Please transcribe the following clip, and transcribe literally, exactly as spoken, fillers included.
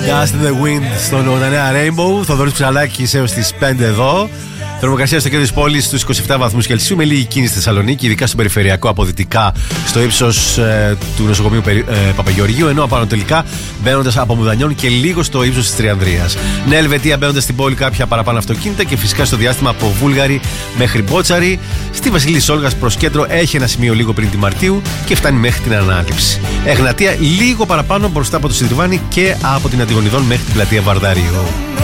Dust in the Wind στον ογδόντα Rainbow. Θοδωρής Ψαλάκης έως τις πέντε εδώ. Θερμοκρασία στο κέντρο της πόλης στους είκοσι επτά βαθμούς Κελσίου, με λίγη κίνηση στη Θεσσαλονίκη, ειδικά στο περιφερειακό αποδυτικά, στο ύψος ε, του νοσοκομείου ε, Παπαγεωργίου, ενώ απανοτολικά μπαίνοντας από Μουδανιών και λίγο στο ύψος της Τριανδρίας. Νέα Ελβετία μπαίνοντας στην πόλη κάποια παραπάνω αυτοκίνητα και φυσικά στο διάστημα από Βούλγαρη μέχρι Μπότσαρη. Στη Βασιλής Όλγας προς κέντρο έχει ένα σημείο λίγο πριν τη Μαρτίου και φτάνει μέχρι την Ανάληψη. Εγνατία λίγο παραπάνω μπροστά από το Σιδηρβάνι και από την Αντιγονιδών μέχρι την πλατεία Βαρδαρίου.